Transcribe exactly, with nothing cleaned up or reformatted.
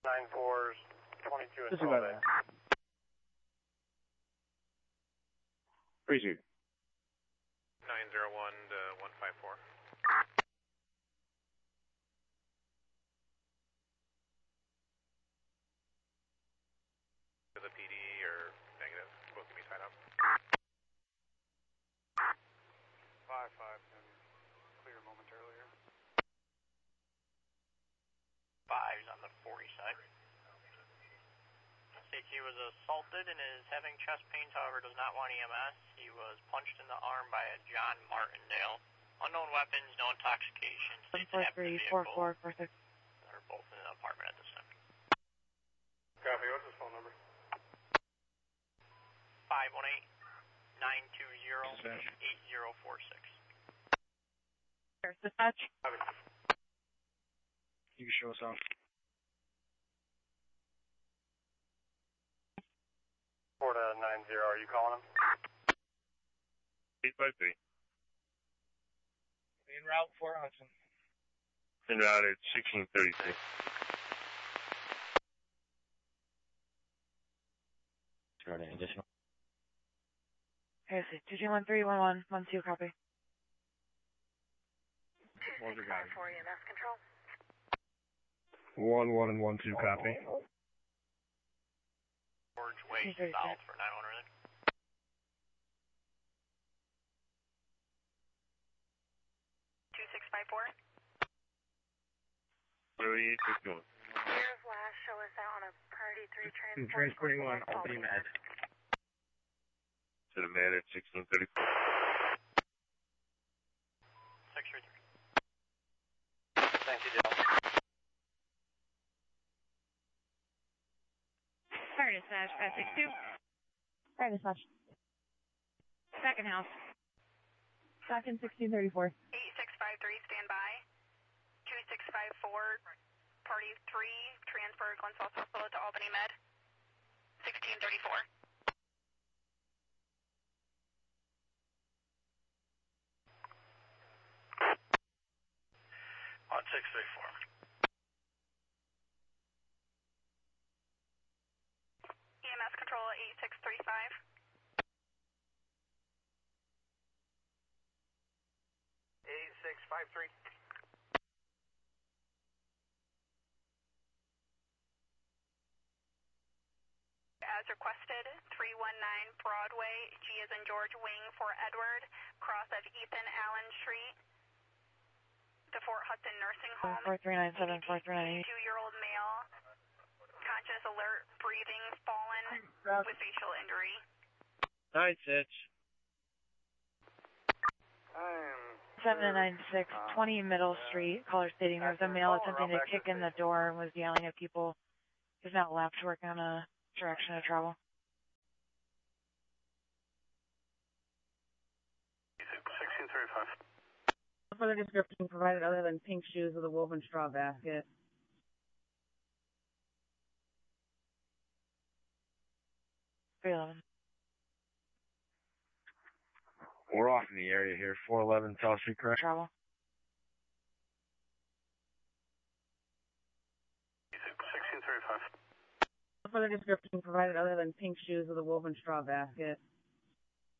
nine fours, twenty-two and Disregard twelve. that. Appreciate it. nine zero one to one five four. To the P D or negative, supposed to be tied up. five five, and clear momentarily here. Five's on the forty side. States he was assaulted and is having chest pains, however does not want E M S. He was punched in the arm by a John Martindale. Unknown weapons, no intoxication. States four it happened three to four vehicle. four four six. They're both in an apartment at this time. Copy, what's his phone number? five one eight, nine two zero, eight zero four six. There's dispatch. Copy. You can show us off. four to nine zero, are you calling him? eight five three. En route for Hudson. En route at sixteen thirty-three. Starting additional. Here's it. two two one three one one one two, copy. One two copy. For E M S control. One one and one two copy. George Way Okay, south for nine one really. two six five four. Three six one. Here's last show us out on a priority three transport. Transporting one, Albany Med. To the man at sixteen thirty-four. six three three. Thank you, Dale. Fire dispatch, five six two. Fire dispatch. Second house. Second sixteen thirty-four. eight six five three, stand by. two six five four, party three, transfer Glen Falls Hospital to Albany Med. sixteen thirty-four. On six three four. E M S control eight six three five. eight six five three. As requested, three one nine Broadway, G as in George, wing for Edward, cross of Ethan Allen Street, the Fort Hudson Nursing Home. four three nine seven four three nine eight. Two-year-old male, conscious, alert, breathing, fallen with facial injury. Nine six. I'm seven nine six, twenty Middle Street. Caller stating there was a male attempting to kick in the door and was yelling at people. He's not allowed to work on a direction of travel. sixteen thirty-five. No further description provided other than pink shoes with a woven straw basket. three eleven. We're off in the area here. four eleven South Street, correct? Travel. sixteen thirty-five. No further description provided other than pink shoes with a woven straw basket.